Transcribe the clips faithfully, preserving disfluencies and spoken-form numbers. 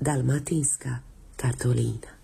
Dalmatinska Tartolina.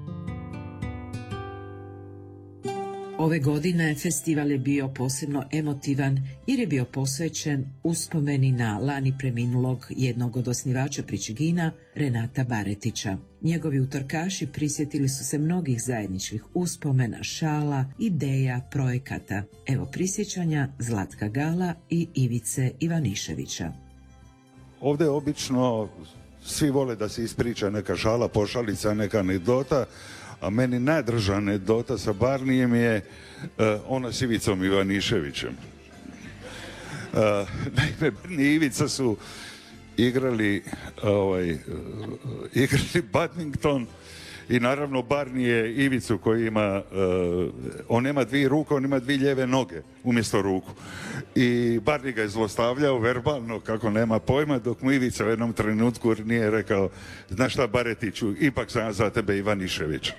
Ove godine festival je bio posebno emotivan jer je bio posvećen uspomeni na lani preminulog jednog od osnivača Pričegina, Renata Baretića. Njegovi utorkaši prisjetili su se mnogih zajedničkih uspomena, šala, ideja, projekata. Evo prisjećanja Zlatka Gala i Ivice Ivaniševića. Ovdje obično svi vole da se ispriča neka šala, pošalica, neka anegdota, a meni najdraža anegdota sa Barnijem je uh, ona s Ivicom Ivaniševićem. Uh, naime, Barni i Ivica su igrali, ovaj, uh, igrali badminton i naravno Barni je Ivicu koji ima, uh, on nema dvije ruke, on ima dvije lijeve noge umjesto ruku. I Barni ga je zlostavljao verbalno kako nema pojma, dok mu Ivica u jednom trenutku nije rekao, znaš šta Baretiću, ipak sam ja za tebe Ivanišević.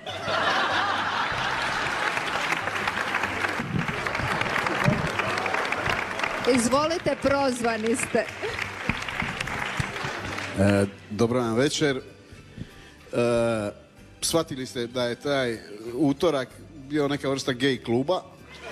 Izvolite, prozvani ste. E, dobro vam večer. E, shvatili ste da je taj utorak bio neka vrsta gej kluba.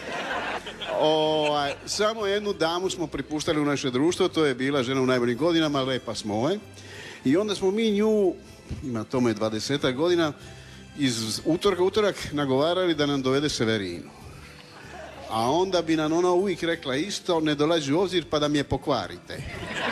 O, samo jednu damu smo pripuštali u naše društvo, to je bila žena u najboljim godinama, Lepa Smoje. I onda smo mi nju, ima tome dvadesetak godina, iz utorka utorak nagovarali da nam dovede Severinu. A onda bi nam ona uvijek rekla isto, ne dolazi u obzir pa da mi je pokvarite.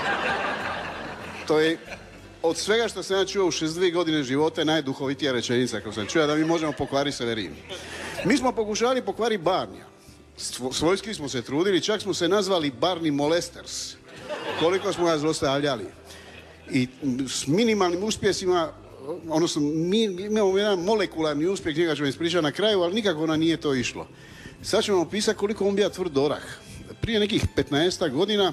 To je od svega što sam ja čuo u šezdeset dvije godine života najduhovitija rečenica koju sam čuo, da mi možemo pokvariti Severinu. Mi smo pokušali pokvariti Barnija. Svojski smo se trudili, čak smo se nazvali Barney Molesters. Koliko smo ga zlostavljali. I s minimalnim uspjesima, odnosno mi imamo jedan molekularni uspjeh, njega ćemo ispričati na kraju, ali nikako nam nije to išlo. Sad ćemo opisati koliko on bija tvrd orah. Prije nekih petnaestak godina,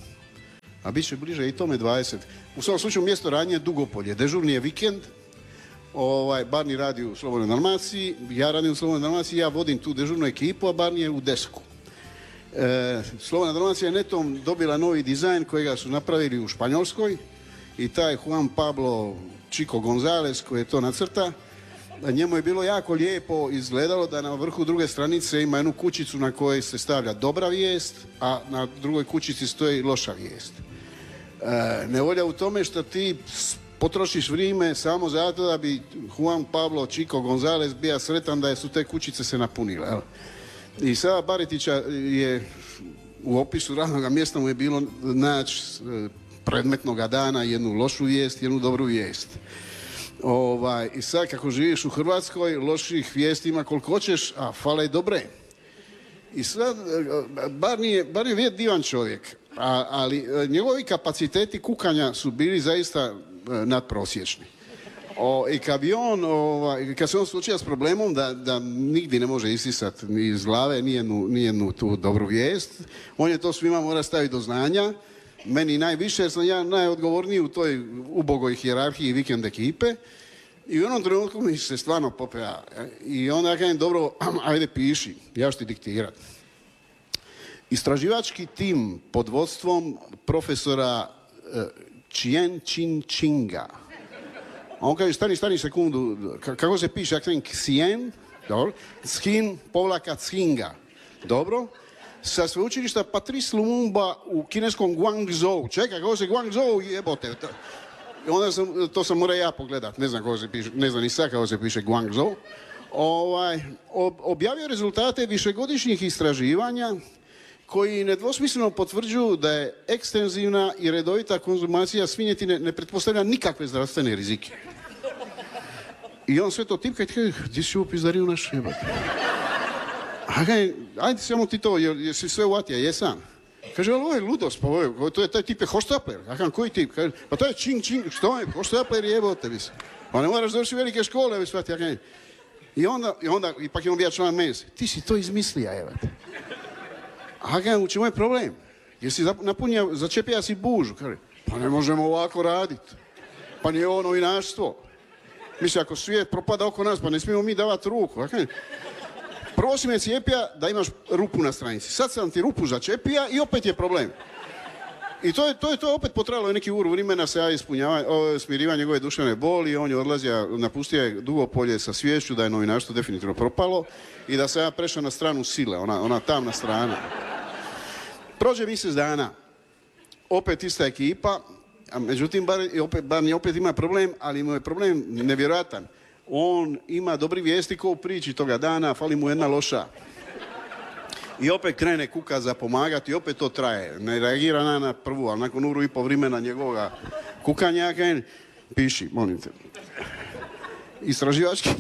a bit će bliže i tome dvadeset. U svom slučaju mjesto radnje je Dugopolje. Dežurni je vikend, ovaj, Barni radi u Slobodnoj Dalmaciji, ja radim u Slobodnoj Dalmaciji, ja vodim tu dežurnu ekipu, a Barni je u desku. E, Slobodna Dalmacija je netom dobila novi dizajn kojega su napravili u Španjolskoj i taj Juan Pablo Chico González koji je to nacrta, njemu je bilo jako lijepo izgledalo da na vrhu druge stranice ima jednu kućicu na kojoj se stavlja dobra vijest, a na drugoj kućici stoji loša vijest. E, nevolja u tome što ti potrošiš vrijeme samo zato da bi Juan Pablo Chico González bio sretan da su te kućice se napunile. Jel? I sada Baretića je u opisu radnog mjesta mu je bilo naći predmetnoga dana jednu lošu vijest, jednu dobru vijest. Ovaj, i sad kako živiš u Hrvatskoj, loših vijesti ima koliko hoćeš, a fale dobre. I sad, Barni je, Barni je divan čovjek, a, ali njegovi kapaciteti kukanja su bili zaista nadprosječni. O, I kad bi on, ovaj, kad se on suočio s problemom da, da nigdje ne može isisati ni iz glave nijednu, nijednu tu dobru vijest, on je to svima mora staviti do znanja. Meni najviše, jer sam ja najodgovorniji u toj ubogoj hijerarhiji vikend ekipe. I u jednom trenutku mi se stvarno popea. I onda ja kažem, dobro, ajde piši, ja ću ti diktirat. Istraživački tim pod vodstvom profesora uh, Chien Chin Chinga. A on kaže, stani, stani sekundu, K- kako se piše, ja kažem, Xien, dobro, Skin, povlaka Cinga, dobro. Sa sveučilišta Patrice Lumumba u kineskom Guangzhou. Čekaj, kako se Guangzhou jebote. Onda sam, to sam morao ja pogledat. Ne znam kako se piše, ne znam ni sad kako se piše Guangzhou. Ovaj, ob, objavio rezultate višegodišnjih istraživanja koji nedvosmisleno potvrđuju da je ekstenzivna i redovita konzumacija svinjetine ne pretpostavlja nikakve zdravstvene rizike. I on sve to tipka i kaže, gdje si ovo pizdariju naš jebote? A kaj, ajde samo ti to, jer, jer si sve uvatio, jesam. Kaže, ali ovo je ludost, pa ovo je, to je taj tip je hoštapler. A kaj, koji tip? Kaže, pa to je čing, čing, što je, hoštapler jebote, mislim. Pa ne moraš završiti velike škole, već shvati, a kaj. I onda, i onda, ipak je on bio član meze. Ti si to izmislija, jebote. A kaj, u čemu je problem? Jesi napunio, začepija si bužu. Kaže, pa ne možemo ovako raditi. Pa nije ovo novinarstvo. Mislim, ako svijet propada oko nas, pa ne smijemo mi davati ruku. A kaj, prvo si me cijepija da imaš rupu na stranici. Sad sam ti rupu začepija i opet je problem. I to je, to je to opet potrajalo neki ur vremena se ja ispunjava, smirivanje njegove duševne boli, on je odlazio, napustio je Dugopolje sa sviješću da je novinarstvo definitivno propalo i da se ja prešao na stranu sile, ona, ona tamna strana. Prođe mjesec dana, opet ista ekipa, a međutim bar, opet, bar opet ima problem, ali mu je problem nevjerojatan. On ima dobri vijesti ko u priči toga dana, fali mu jedna loša. I opet krene kuka za pomagati i opet to traje. Ne reagira na, na prvu, ali nakon uru i po vremena njegovoga kukanja, piši, molim te. Istraživački...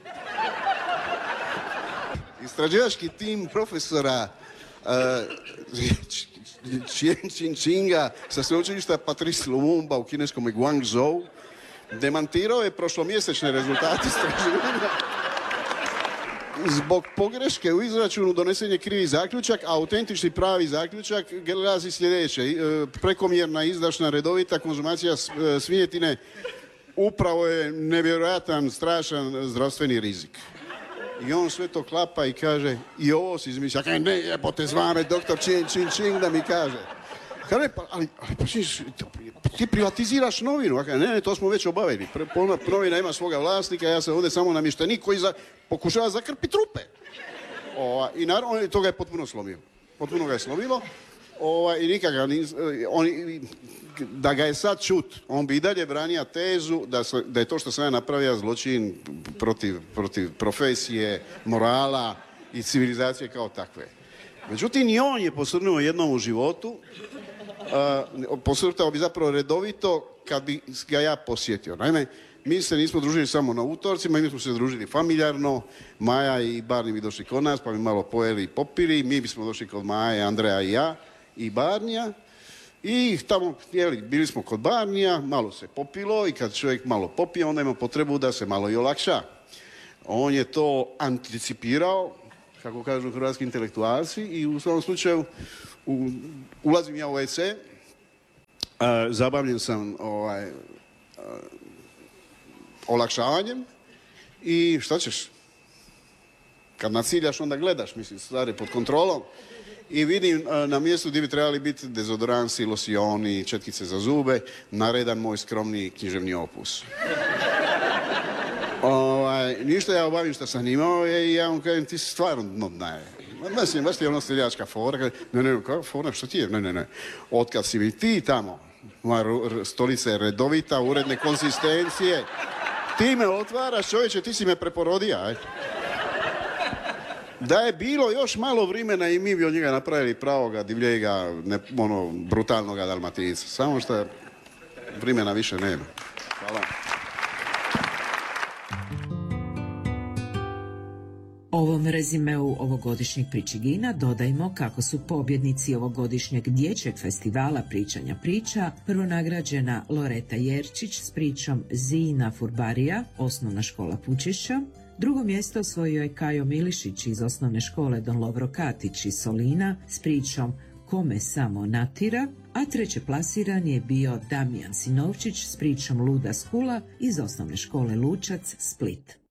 Istraživački tim profesora Chien Chin Chinga sa sveučilišta Patrice Lumumba u kineskom Guangzhou demantirao je prošlomjesečne rezultate istraživanja. Zbog pogreške u izračunu donesen je krivi zaključak, a autentični pravi zaključak glasi sljedeće. Prekomjerna, izdašna, redovita konzumacija svinjetine upravo je nevjerojatan, strašan zdravstveni rizik. I on sve to klapa i kaže, i ovo si izmišlja. Kaj ne, jebote, zvane doktor Chien Chin Ching da mi kaže. Kaže, pa, ali, ali pa, ti privatiziraš novinu. Kaj, ne, ne, to smo već obavili. Novina ima svoga vlasnika, ja sam ovdje samo namještenik koji za, pokušava zakrpiti rupe. O, I naravno, to ga je potpuno slomio. Potpuno ga je slomilo. O, I nikakav, on, da ga je sad čut, on bi i dalje branio tezu da, se, da je to što sam ja napravio zločin protiv, protiv profesije, morala i civilizacije kao takve. Međutim, i on je posrnuo jednom u životu, uh, posrtao bi zapravo redovito kad bi ga ja posjetio. Naime, mi se nismo družili samo na utorcima, mi smo se družili familijarno, Maja i Barni bi došli kod nas, pa bi malo pojeli i popili, mi bismo došli kod Maje, Andreja i ja i Barnija. I tamo, jeli, bili smo kod Barnija, malo se popilo i kad čovjek malo popije, onda ima potrebu da se malo i olakša. On je to anticipirao, kako kažu hrvatski intelektualci, i u svom slučaju u, ulazim ja u ve ce, uh, zabavljen sam ovaj, uh, olakšavanjem i šta ćeš? Kad naciljaš, onda gledaš, mislim, stvari pod kontrolom. I vidim uh, na mjestu gdje bi trebali biti dezodoransi, losioni, četkice za zube, naredan moj skromni književni opus. Ovaj, ništa ja obavim što sam imao i ja vam kažem, ti si stvarno dno dna je. Mislim, baš ti je ono streljačka fora. Kaže, ne, ne, kako fora, što ti je? Ne, ne, ne. Otkad si mi ti tamo, moja stolica je redovita, uredne konsistencije, ti me otvaraš, čovječe, ti si me preporodija, aj. Da je bilo još malo vremena i mi bi od njega napravili pravoga, divljega, ne, ono, brutalnoga Dalmatinca. Samo što vremena više nema. Hvala. Ovom rezimeu ovogodišnjeg Pričigina dodajmo kako su pobjednici ovogodišnjeg dječjeg festivala Pričanja priča prvo nagrađena Loreta Jerčić s pričom Zina Furbarija, osnovna škola Pučišća. Drugo mjesto osvojio je Kajo Milišić iz osnovne škole Don Lovro Katić iz Solina s pričom Kome samo natira, a treće plasiran je bio Damijan Sinovčić s pričom Luda skula iz osnovne škole Lučac, Split.